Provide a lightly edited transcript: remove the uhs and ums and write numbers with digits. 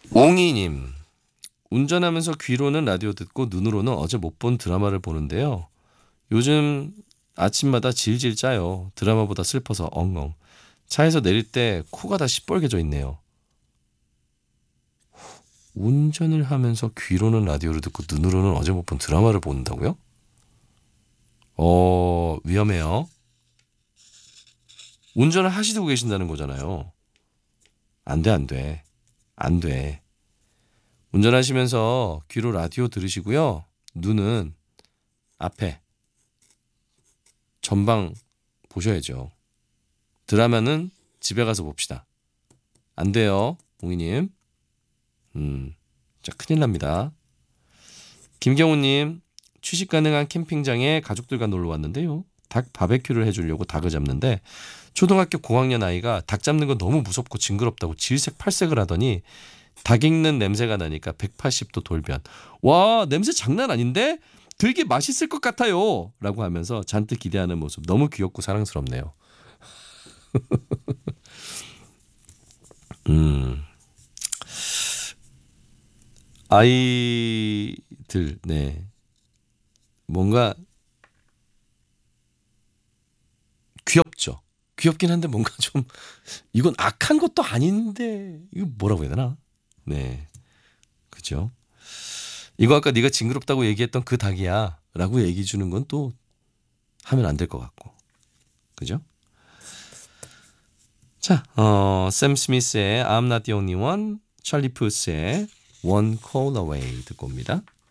옹이님, 운전하면서 귀로는 라디오 듣고 눈으로는 어제 못 본 드라마를 보는데요. 요즘 아침마다 질질 짜요. 드라마보다 슬퍼서 엉엉. 차에서 내릴 때 코가 다 시뻘개져 있네요. 운전을 하면서 귀로는 라디오를 듣고 눈으로는 어제 못 본 드라마를 본다고요? 위험해요. 운전을 하시고 계신다는 거잖아요. 안 돼, 안 돼. 안 돼. 운전하시면서 귀로 라디오 들으시고요. 눈은 앞에 전방 보셔야죠. 드라마는 집에 가서 봅시다. 안 돼요, 봉이님. 자, 큰일 납니다. 김경우님, 취식 가능한 캠핑장에 가족들과 놀러 왔는데요. 닭 바베큐를 해주려고 닭을 잡는데 초등학교 고학년 아이가 닭 잡는 거 너무 무섭고 징그럽다고 질색팔색을 하더니 닭 익는 냄새가 나니까 180도 돌변. 와, 냄새 장난 아닌데? 되게 맛있을 것 같아요. 라고 하면서 잔뜩 기대하는 모습 너무 귀엽고 사랑스럽네요. 음, 아이들, 네. 뭔가 귀엽죠. 귀엽긴 한데 뭔가 좀 이건 악한 것도 아닌데 이거 뭐라고 해야 되나? 네, 그죠. 이거 아까 네가 징그럽다고 얘기했던 그 닭이야라고 얘기 주는 건 또 하면 안 될 것 같고, 그죠? 자, 샘 스미스의 I'm Not the Only One, 찰리 푸스의 One Call Away 듣고 옵니다.